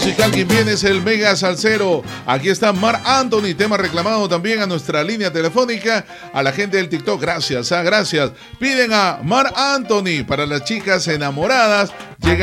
musical. Quien viene es el mega salsero. Aquí está Marc Anthony, tema reclamado también a nuestra línea telefónica. A la gente del TikTok, gracias, gracias. Piden a Marc Anthony para las chicas enamoradas. Llega